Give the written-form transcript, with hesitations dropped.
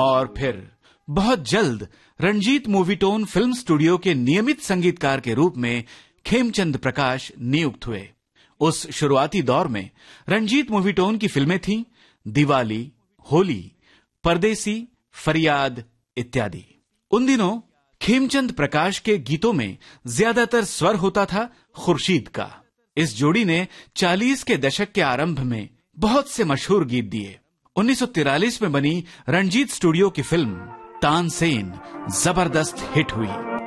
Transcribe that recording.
और फिर बहुत जल्द रंजीत मूवीटोन फिल्म स्टूडियो के नियमित संगीतकार के रूप में खेमचंद प्रकाश नियुक्त हुए। उस शुरुआती दौर में रंजीत मूवीटोन की फिल्में थीं दिवाली, होली, परदेसी, फरियाद इत्यादि। उन दिनों खेमचंद प्रकाश के गीतों में ज्यादातर स्वर होता था खुर्शीद का। इस जोड़ी ने 40 के दशक के आरंभ में बहुत से मशहूर गीत दिए। 1943 में बनी रंजीत स्टूडियो की फिल्म तानसेन जबरदस्त हिट हुई।